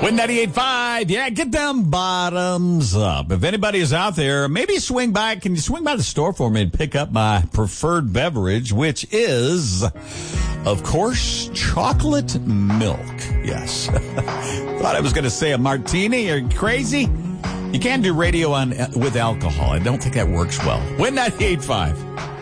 Win 98.5. Yeah, get them bottoms up. If anybody is out there, maybe swing by. Can you swing by the store for me and pick up my preferred beverage, which is, of course, chocolate milk. Yes. Thought I was going to say a martini. Are you crazy? You can't do radio with alcohol. I don't think that works well. Win 98.5.